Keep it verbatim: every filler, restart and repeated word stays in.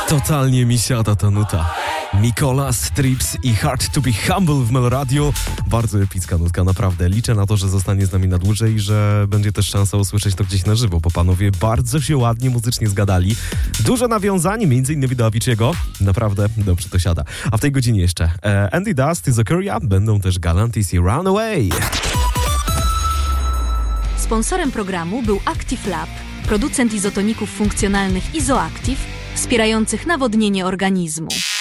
Totalnie mi siada ta nuta. Mikola, Strips i Hard to be Humble w Meloradio. Bardzo epicka nutka, naprawdę. Liczę na to, że zostanie z nami na dłużej i że będzie też szansa usłyszeć to gdzieś na żywo, bo panowie bardzo się ładnie muzycznie zgadali. Dużo nawiązań, między innymi do Avicii'ego. Naprawdę dobrze to siada. A w tej godzinie jeszcze e, Andy Dust i Zakuria, będą też Galantis i Runaway. Sponsorem programu był Active Lab, producent izotoników funkcjonalnych Izoactive, wspierających nawodnienie organizmu.